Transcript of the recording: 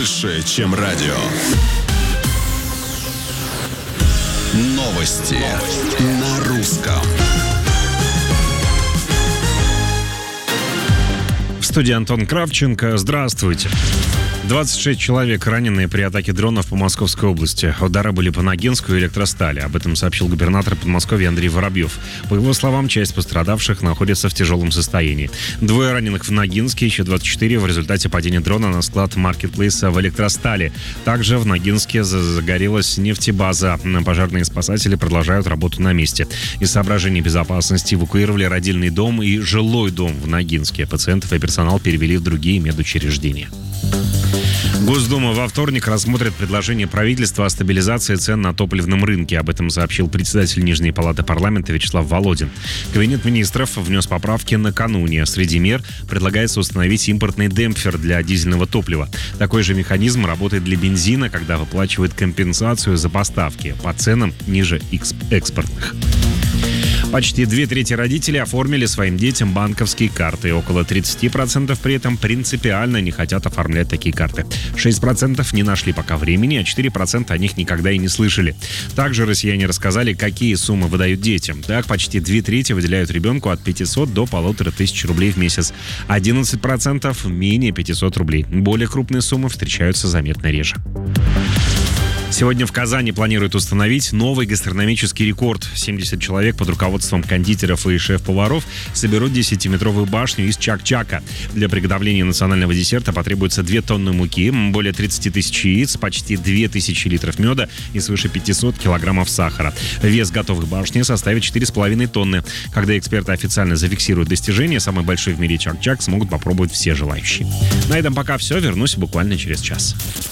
больше, чем радио. Новости на русском. В студии Антон Кравченко. Здравствуйте. 26 человек раненые при атаке дронов по Московской области. Удары были по Ногинску и Электростали. Об этом сообщил губернатор Подмосковья Андрей Воробьев. По его словам, часть пострадавших находится в тяжелом состоянии. 2 раненых в Ногинске, еще 24 в результате падения дрона на склад маркетплейса в Электростали. Также в Ногинске загорелась нефтебаза. Пожарные спасатели продолжают работу на месте. Из соображений безопасности эвакуировали родильный дом и жилой дом в Ногинске. Пациентов и персонал перевели в другие медучреждения. Госдума во вторник рассмотрит предложение правительства о стабилизации цен на топливном рынке. Об этом сообщил председатель Нижней палаты парламента Вячеслав Володин. Кабинет министров внес поправки накануне. Среди мер предлагается установить импортный демпфер для дизельного топлива. Такой же механизм работает для бензина, когда выплачивают компенсацию за поставки по ценам ниже экспортных. Почти 2/3 родителей оформили своим детям банковские карты. Около 30% при этом принципиально не хотят оформлять такие карты. 6% не нашли пока времени, а 4% о них никогда и не слышали. Также россияне рассказали, какие суммы выдают детям. Так, почти 2/3 выделяют ребенку от 500 до 1500 рублей в месяц. 11% менее 500 рублей. Более крупные суммы встречаются заметно реже. Сегодня в Казани планируют установить новый гастрономический рекорд. 70 человек под руководством кондитеров и шеф-поваров соберут 10-метровую башню из чак-чака. Для приготовления национального десерта потребуется 2 тонны муки, более 30 тысяч яиц, почти 2000 литров меда и свыше 500 килограммов сахара. Вес готовой башни составит 4,5 тонны. Когда эксперты официально зафиксируют достижение, самый большой в мире чак-чак смогут попробовать все желающие. На этом пока все. Вернусь буквально через час.